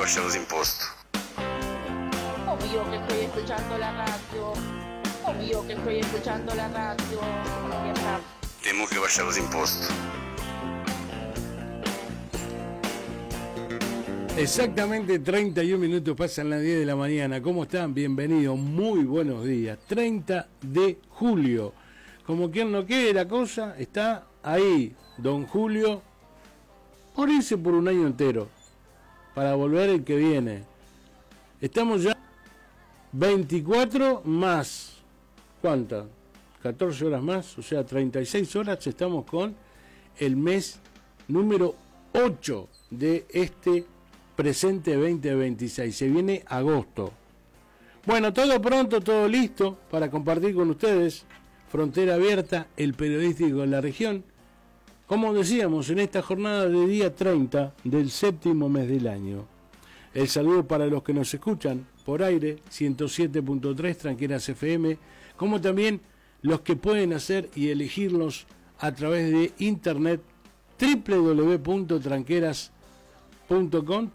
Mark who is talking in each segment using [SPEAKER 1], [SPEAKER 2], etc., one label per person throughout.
[SPEAKER 1] bajar los impuestos.
[SPEAKER 2] Obvio que estoy escuchando la radio. Obvio que estoy escuchando la radio.
[SPEAKER 1] Tenemos que bajar los impuestos.
[SPEAKER 3] Exactamente 31 minutos pasan las 10 de la mañana. ¿Cómo están? Bienvenidos, muy buenos días. 30 de julio. Como quien no quiere la cosa, está ahí, don Julio, por irse por un año entero, para volver el que viene. Estamos ya 24 más, ¿cuántas? 14 horas más, o sea, 36 horas, estamos con el mes número 8 de este presente 2026. Se viene agosto. Bueno, todo pronto, todo listo para compartir con ustedes. Frontera Abierta, el periodístico de la región. Como decíamos, en esta jornada de día 30 del séptimo mes del año. El saludo para los que nos escuchan por aire, 107.3 Tranqueras FM, como también los que pueden hacer y elegirlos a través de internet, www.tranqueras.com,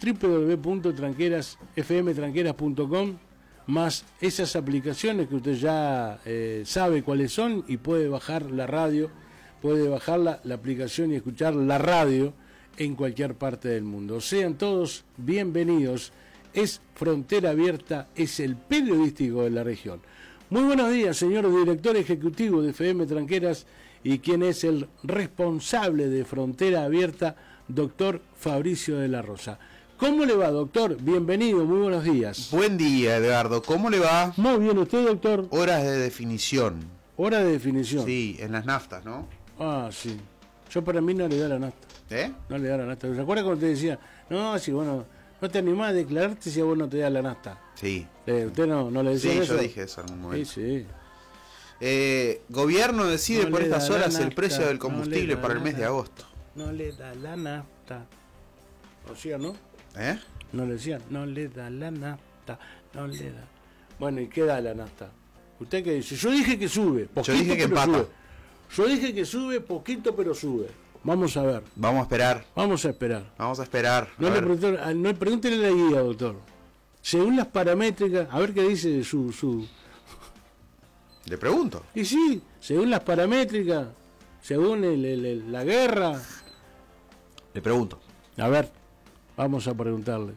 [SPEAKER 3] www.tranquerasfmtranqueras.com, más esas aplicaciones que usted ya sabe cuáles son y puede bajar la radio, puede bajar la aplicación y escuchar la radio en cualquier parte del mundo. Sean todos bienvenidos. Es Frontera Abierta, es el periodístico de la región. Muy buenos días, señor director ejecutivo de FM Tranqueras y quien es el responsable de Frontera Abierta, doctor Fabricio de la Rosa. ¿Cómo le va, doctor? Bienvenido, muy buenos días.
[SPEAKER 4] Buen día, Edgardo. ¿Cómo le va?
[SPEAKER 3] Muy bien, ¿usted, doctor?
[SPEAKER 4] Horas de definición.
[SPEAKER 3] Hora de definición.
[SPEAKER 4] Sí, en las naftas, ¿no?
[SPEAKER 3] Ah, sí. Yo para mí no le da la nafta.
[SPEAKER 4] ¿Eh?
[SPEAKER 3] No le da la nafta. ¿Se acuerda cuando te decía, no, si bueno, no te animás a declararte si a vos no te da la nafta?
[SPEAKER 4] Sí.
[SPEAKER 3] ¿Usted no le decía
[SPEAKER 4] sí,
[SPEAKER 3] eso?
[SPEAKER 4] Sí, yo dije eso en un momento.
[SPEAKER 3] Sí.
[SPEAKER 4] Gobierno decide
[SPEAKER 3] No
[SPEAKER 4] por
[SPEAKER 3] le
[SPEAKER 4] estas
[SPEAKER 3] da
[SPEAKER 4] horas
[SPEAKER 3] la
[SPEAKER 4] el
[SPEAKER 3] nafta,
[SPEAKER 4] precio del
[SPEAKER 3] no
[SPEAKER 4] combustible
[SPEAKER 3] le da
[SPEAKER 4] para el
[SPEAKER 3] la
[SPEAKER 4] mes de
[SPEAKER 3] nafta.
[SPEAKER 4] agosto.
[SPEAKER 3] No le da la nafta. O sea, ¿no?
[SPEAKER 4] ¿Eh?
[SPEAKER 3] No le decían, no le da la nafta, no le da. Bueno, ¿y qué da la nafta? ¿Usted qué dice? Yo dije que sube, poquito,
[SPEAKER 4] Yo dije que
[SPEAKER 3] pero
[SPEAKER 4] empata.
[SPEAKER 3] sube. Yo dije que sube poquito, pero sube. Vamos a ver.
[SPEAKER 4] Vamos a esperar.
[SPEAKER 3] Vamos a esperar.
[SPEAKER 4] Vamos a esperar.
[SPEAKER 3] No le pregúntele a la guía, doctor. Según las paramétricas, a ver qué dice su...
[SPEAKER 4] Le pregunto.
[SPEAKER 3] Y sí, según las paramétricas, según la guerra.
[SPEAKER 4] Le pregunto.
[SPEAKER 3] A ver, vamos a preguntarle.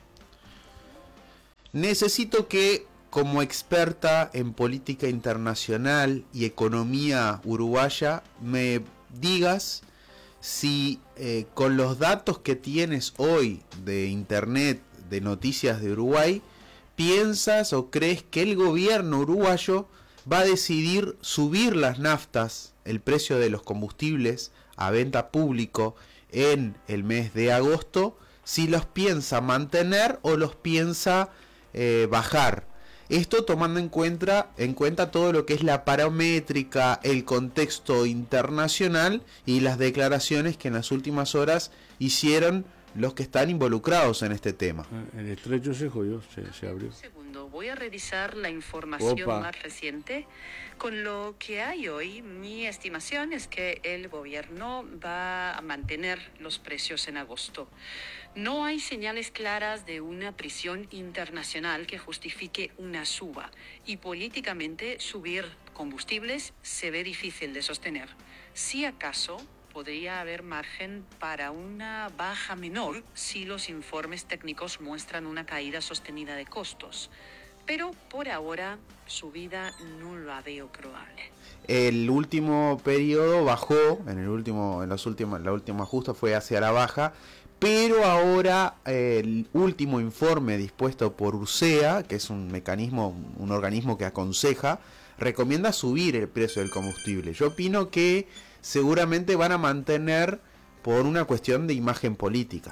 [SPEAKER 4] Necesito que, como experta en política internacional y economía uruguaya, me digas si con los datos que tienes hoy de internet, de noticias de Uruguay, piensas o crees que el gobierno uruguayo va a decidir subir las naftas, el precio de los combustibles a venta público en el mes de agosto, si los piensa mantener o los piensa bajar. Esto tomando en cuenta todo lo que es la paramétrica, el contexto internacional y las declaraciones que en las últimas horas hicieron los que están involucrados en este tema.
[SPEAKER 3] El estrecho se jodió, se abrió.
[SPEAKER 5] Un segundo, voy a revisar la información más reciente. Con lo que hay hoy, mi estimación es que el gobierno va a mantener los precios en agosto. No hay señales claras de una presión internacional que justifique una suba, y políticamente subir combustibles se ve difícil de sostener. Si acaso podría haber margen para una baja menor si los informes técnicos muestran una caída sostenida de costos. Pero por ahora, subida no la veo probable.
[SPEAKER 4] El último periodo bajó, la última ajuste fue hacia la baja, pero ahora el último informe dispuesto por URSEA, que es un organismo que aconseja, recomienda subir el precio del combustible. Yo opino que seguramente van a mantener por una cuestión de imagen política.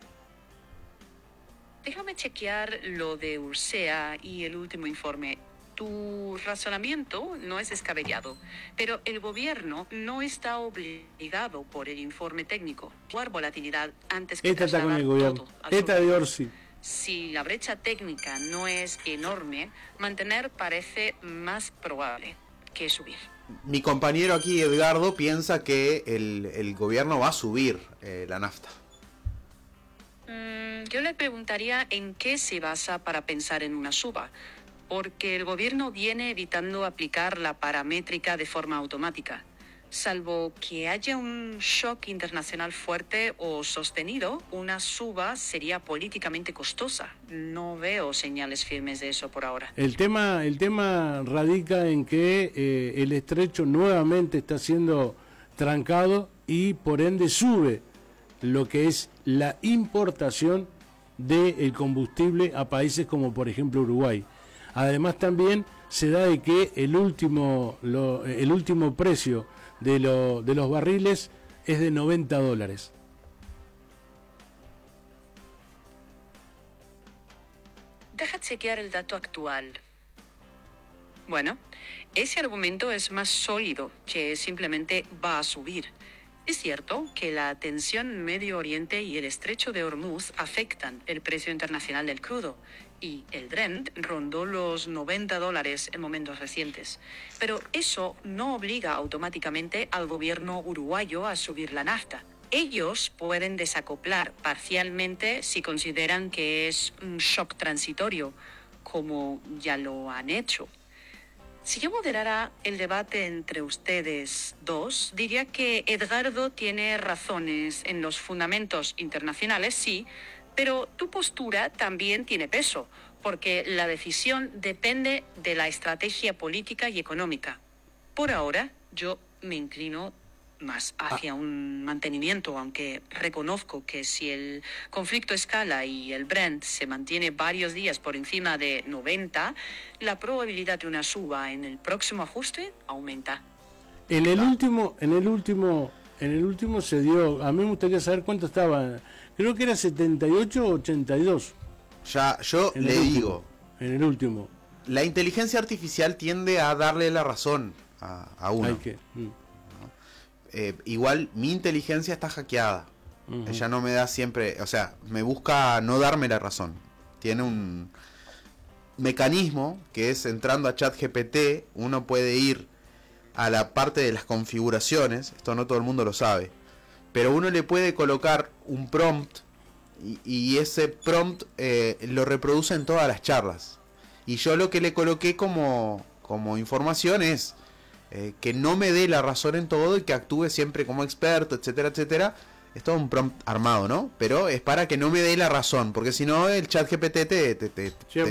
[SPEAKER 5] Déjame chequear lo de URSEA y el último informe. Tu razonamiento no es descabellado, pero el gobierno no está obligado por el informe técnico a actuar volatilidad antes que
[SPEAKER 3] Esta está con
[SPEAKER 5] trasladar
[SPEAKER 3] el gobierno.
[SPEAKER 5] todo al
[SPEAKER 3] Esta de
[SPEAKER 5] surtidor.
[SPEAKER 3] Orsi.
[SPEAKER 5] Si la brecha técnica no es enorme, mantener parece más probable que subir.
[SPEAKER 4] Mi compañero aquí, Edgardo, piensa que el gobierno va a subir la nafta.
[SPEAKER 5] Yo le preguntaría en qué se basa para pensar en una suba, porque el gobierno viene evitando aplicar la paramétrica de forma automática. Salvo que haya un shock internacional fuerte o sostenido, una suba sería políticamente costosa. No veo señales firmes de eso por ahora.
[SPEAKER 3] El tema radica en que el estrecho nuevamente está siendo trancado y por ende sube lo que es la importación del combustible a países como por ejemplo Uruguay. Además también se da de que el último precio de los barriles es de $90.
[SPEAKER 5] Deja chequear el dato actual. Bueno, ese argumento es más sólido, que simplemente va a subir. Es cierto que la tensión en Medio Oriente y el estrecho de Hormuz afectan el precio internacional del crudo, y el Brent rondó los $90 en momentos recientes. Pero eso no obliga automáticamente al gobierno uruguayo a subir la nafta. Ellos pueden desacoplar parcialmente si consideran que es un shock transitorio, como ya lo han hecho. Si yo moderara el debate entre ustedes dos, diría que Edgardo tiene razones en los fundamentos internacionales, sí, pero tu postura también tiene peso, porque la decisión depende de la estrategia política y económica. Por ahora, yo me inclino más hacia un mantenimiento, aunque reconozco que si el conflicto escala y el Brent se mantiene varios días por encima de 90, la probabilidad de una suba en el próximo ajuste aumenta.
[SPEAKER 3] En el último se dio, a mí me gustaría saber cuánto estaba, creo que era 78 o 82.
[SPEAKER 4] Ya, yo le digo,
[SPEAKER 3] en el último.
[SPEAKER 4] La inteligencia artificial tiende a darle la razón a uno. Igual mi inteligencia está hackeada. Ella no me da siempre, o sea, me busca no darme la razón. Tiene un mecanismo que es entrando a ChatGPT, uno puede ir a la parte de las configuraciones, esto no todo el mundo lo sabe, pero uno le puede colocar un prompt y ese prompt lo reproduce en todas las charlas. Y yo lo que le coloqué como información es que no me dé la razón en todo y que actúe siempre como experto, etcétera, etcétera. Es todo un prompt armado, ¿no? Pero es para que no me dé la razón, porque si no el ChatGPT te